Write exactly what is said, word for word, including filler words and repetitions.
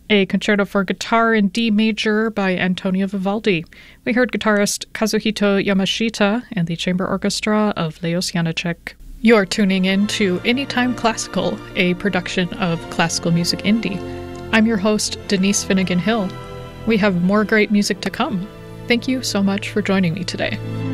a concerto for guitar in D major by Antonio Vivaldi. We heard guitarist Kazuhito Yamashita and the chamber orchestra of Leos Janáček. You're tuning in to Anytime Classical, a production of Classical Music Indie. I'm your host, Denise Finnegan Hill. We have more great music to come. Thank you so much for joining me today.